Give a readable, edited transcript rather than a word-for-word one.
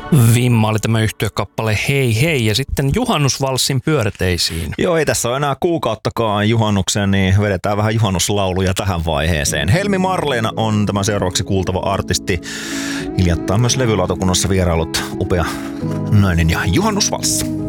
Vimma oli tämä yhtyekappale Hei hei ja sitten juhannusvalssin pyörteisiin. Joo, ei tässä ole enää kuukauttakaan juhannukseen, niin vedetään vähän juhannuslauluja tähän vaiheeseen. Helmi Marleena on tämä seuraavaksi kuultava artisti. Hiljattain myös levylautakunnassa vierailut upea nainen ja juhannusvalssi.